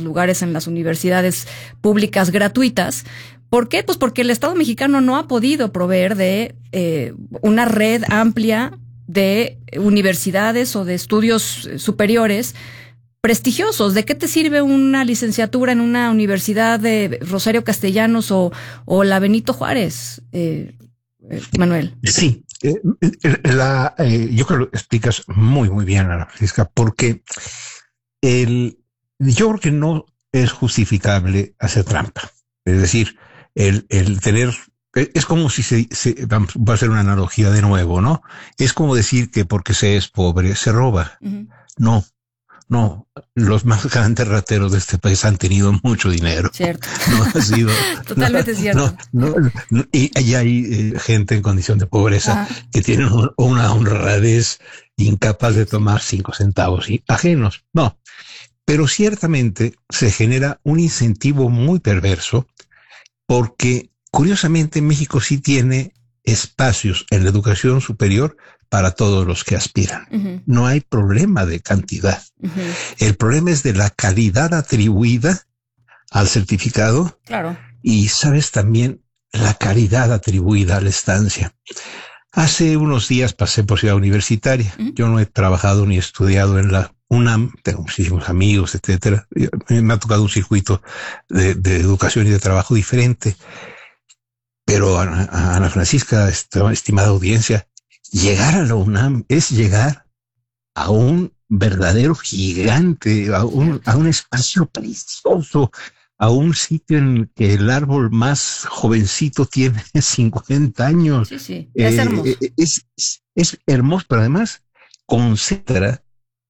estos lugares en las universidades públicas gratuitas. ¿Por qué? Pues porque el Estado mexicano no ha podido proveer de una red amplia de universidades o de estudios superiores prestigiosos. ¿De qué te sirve una licenciatura en una universidad de Rosario Castellanos o la Benito Juárez, Manuel? Sí, yo creo que lo explicas muy, muy bien, Ana Francisca, porque yo creo que no es justificable hacer trampa. Es decir, el tener... Es como si va a ser una analogía de nuevo, ¿no? Es como decir que porque se es pobre se roba. Uh-huh. No, los más grandes rateros de este país han tenido mucho dinero. Cierto. No ha sido. Totalmente cierto. Y allá hay gente en condición de pobreza que tienen una honradez incapaz de tomar 5 centavos ajenos. No, pero ciertamente se genera un incentivo muy perverso porque, curiosamente, México sí tiene espacios en la educación superior para todos los que aspiran. Uh-huh. No hay problema de cantidad. Uh-huh. El problema es de la calidad atribuida al certificado. Claro. Y, sabes, también la calidad atribuida a la estancia. Hace unos días pasé por Ciudad Universitaria. Uh-huh. Yo no he trabajado ni estudiado en la UNAM, tengo muchísimos amigos, etcétera. Me ha tocado un circuito de educación y de trabajo diferente. Pero, Ana Francisca, estimada audiencia, llegar a la UNAM es llegar a un verdadero gigante, a un espacio precioso, a un sitio en que el árbol más jovencito tiene 50 años. Sí, es hermoso. Es hermoso, pero además concentra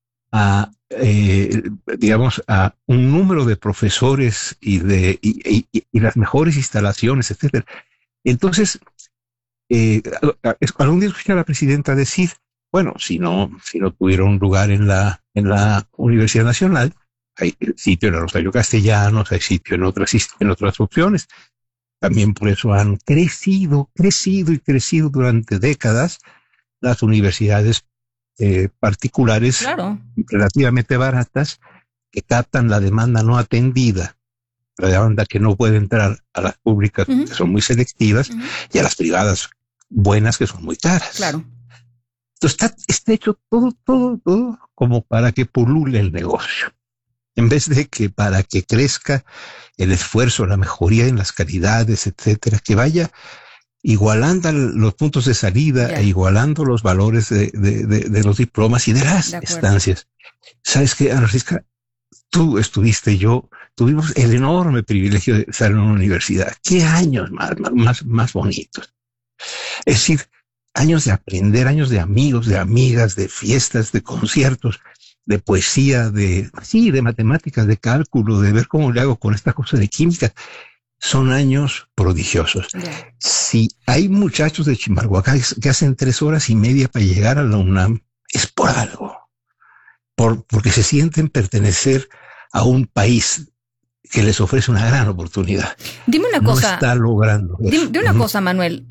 digamos, a un número de profesores y las mejores instalaciones, etcétera. Entonces, algún día escuché a la presidenta decir, bueno, si no tuviera un lugar en la Universidad Nacional, hay sitio en el Rosario Castellanos, hay sitio en otras opciones. También por eso han crecido durante décadas las universidades particulares, claro, relativamente baratas, que captan la demanda no atendida, la demanda que no puede entrar a las públicas, uh-huh, que son muy selectivas, uh-huh, y a las privadas buenas, que son muy caras. Claro. Entonces está hecho todo como para que pulule el negocio, en vez de que para que crezca el esfuerzo, la mejoría en las calidades, etcétera, que vaya igualando los puntos de salida e igualando los valores de los diplomas y de las estancias. ¿Sabes qué, Ana Francisca? Tú estuviste, yo tuvimos el enorme privilegio de estar en una universidad. ¿Qué años más bonitos? Es decir, años de aprender, años de amigos, de amigas, de fiestas, de conciertos, de poesía, de matemáticas, de cálculo, de ver cómo le hago con esta cosa de química. Son años prodigiosos. Yeah. Si hay muchachos de Chimalhuacán que hacen 3 horas y media para llegar a la UNAM, es por algo. Porque se sienten pertenecer a un país que les ofrece una gran oportunidad. Dime una cosa. No está logrando eso. Dime una cosa, Manuel.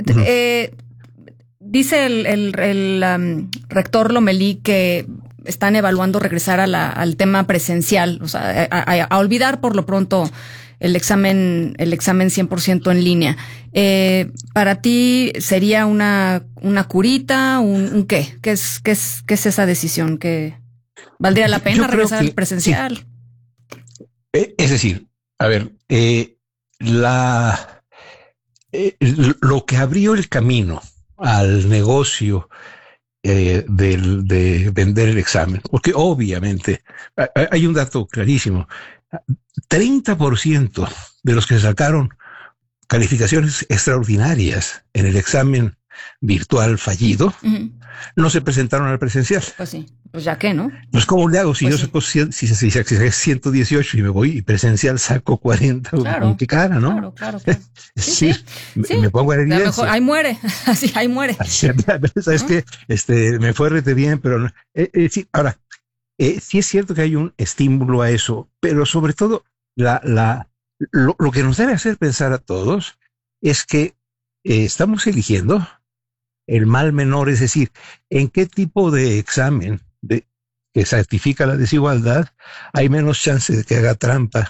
Dice el rector Lomelí que están evaluando regresar al tema presencial, o sea, a olvidar por lo pronto el examen 100% en línea. Para ti sería una curita, un qué? ¿Qué es esa decisión? ¿Que valdría la pena regresar al presencial? Sí. Es decir, a ver, lo que abrió el camino al negocio de vender el examen, porque obviamente hay un dato clarísimo: 30% de los que sacaron calificaciones extraordinarias en el examen virtual fallido, uh-huh, no se presentaron al presencial. Pues sí, pues ya que, ¿no? Pues ¿cómo le hago si pues yo saco si 118 y me voy y presencial saco 40? Claro, ¿con qué cara, no? Claro. Sí. Me pongo en evidencia. Mejor, ahí muere, así, ahí muere. ¿Sabes qué? Me fue rete bien, pero no. Sí, ahora, sí es cierto que hay un estímulo a eso, pero sobre todo lo que nos debe hacer pensar a todos es que estamos eligiendo el mal menor, es decir, en qué tipo de examen que certifica la desigualdad hay menos chance de que haga trampa